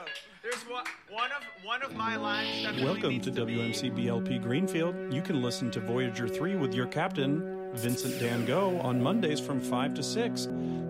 There's one of my lines that Welcome to WMCBLP Greenfield. You can listen to Voyager 3 with your captain, Vincent Dan Go, on Mondays from 5 to 6.